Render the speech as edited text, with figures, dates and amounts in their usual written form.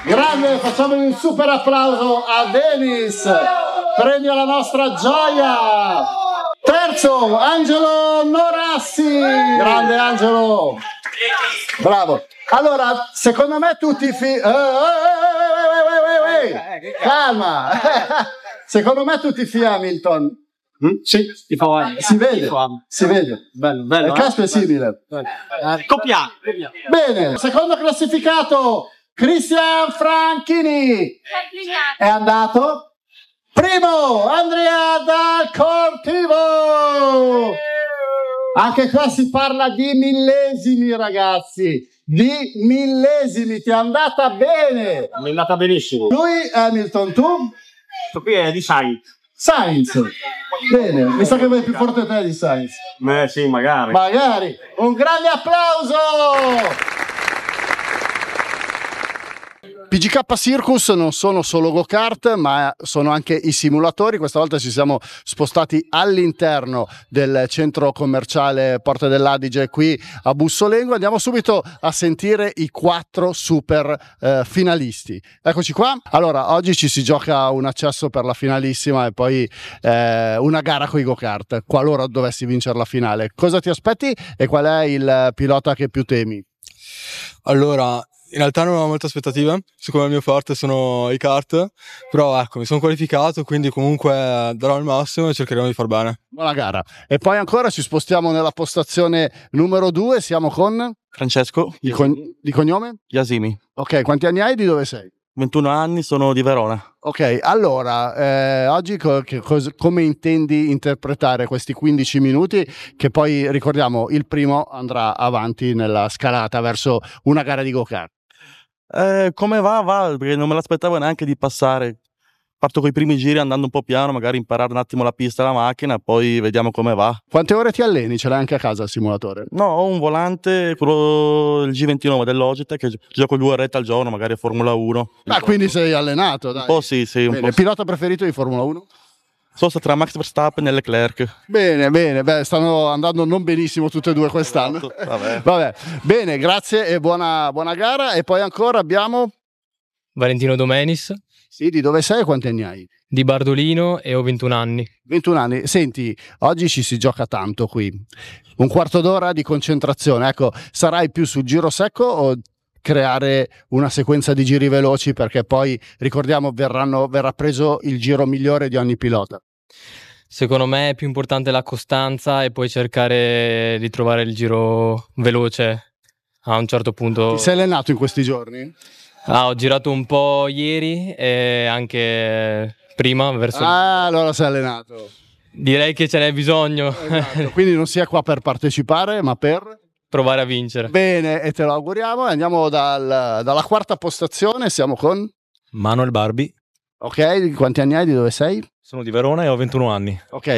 Grande, facciamogli un super applauso a Denis, premio alla nostra gioia. Terzo, Angelo Norassi. Grande Angelo, bravo. Allora, secondo me tu tifi... calma. Secondo me tu tifi Hamilton. Sì, si vede, si vede. Bello, bello. Il casco è simile. Coppia. Bene, secondo classificato Cristian Franchini è andato. Primo Andrea Dal Cortivo. Anche qua si parla di millesimi, ragazzi, di millesimi. Ti è andata bene. Mi è andata benissimo. Lui Hamilton, tu? Questo qui è di Sainz. Sainz. Bene, mi sa che vai più forte te di Sainz. Sì, magari. Magari. Un grande applauso! PGK Circus non sono solo go-kart, ma sono anche i simulatori. Questa volta ci siamo spostati all'interno del centro commerciale Porte dell'Adige qui a Bussolengo. Andiamo subito a sentire i 4 super finalisti. Eccoci qua. Allora, oggi ci si gioca un accesso per la finalissima e poi una gara con i go-kart, qualora dovessi vincere la finale. Cosa ti aspetti e qual è il pilota che più temi? Allora, in realtà non ho molte aspettative, siccome il mio forte sono i kart, però ecco, mi sono qualificato, quindi comunque darò il massimo e cercheremo di far bene. Buona gara. E poi ancora ci spostiamo nella postazione numero 2, siamo con Francesco di cognome? Yasimi, Ok, quanti anni hai e di dove sei? 21 anni, sono di Verona. Ok, allora, oggi come intendi interpretare questi 15 minuti che poi, ricordiamo, il primo andrà avanti nella scalata verso una gara di go-kart? Come va, perché non me l'aspettavo neanche di passare. Parto con i primi giri andando un po' piano, magari imparare un attimo la pista e la macchina, poi vediamo come va. Quante ore ti alleni? Ce l'hai anche a casa il simulatore? No, ho un volante, quello il G29 del Logitech, che gioco 2 orette al giorno, magari a Formula 1. Quindi sei allenato, dai. Un po' sì, un po'. Il pilota preferito di Formula 1? Sono stato tra Max Verstappen e Leclerc. Bene, beh, stanno andando non benissimo tutte e due quest'anno. Vabbè. Bene, grazie e buona gara. E poi ancora abbiamo Valentino Domenis. Sì, di dove sei e quanti anni hai? Di Bardolino e ho 21 anni. 21 anni. Senti, oggi ci si gioca tanto qui. Un quarto d'ora di concentrazione. Ecco, sarai più sul giro secco o creare una sequenza di giri veloci, perché poi, ricordiamo, verrà preso il giro migliore di ogni pilota? Secondo me è più importante la costanza e poi cercare di trovare il giro veloce a un certo punto. Ti sei allenato in questi giorni? Ho girato un po' ieri e anche prima verso... allora sei allenato. Direi che ce n'è bisogno. Esatto. Quindi non si è qua per partecipare, ma per provare a vincere. Bene, e te lo auguriamo. Andiamo dalla quarta postazione, siamo con Manuel Barbi. Ok, quanti anni hai, di dove sei? Sono di Verona e ho 21 anni. Ok,